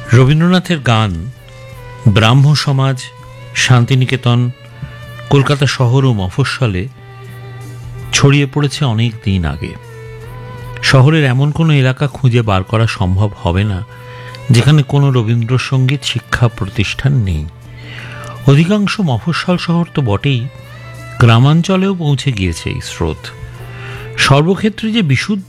রবীন্দ্রনাথের গান ব্রাহ্ম সমাজ, শান্তিনিকেতন, কলকাতা শহর ও মফস্বলে ছড়িয়ে পড়েছে অনেক দিন আগে। শহরের এমন কোনো এলাকা খুঁজে বার করা সম্ভব হবে না যেখানে কোনো রবীন্দ্রসঙ্গীত শিক্ষা প্রতিষ্ঠান নেই। অধিকাংশ মফস্বল শহর তো বটেই, গ্রামাঞ্চলেও পৌঁছে গিয়েছে এই স্রোত। সর্বক্ষেত্রে যে বিশুদ্ধ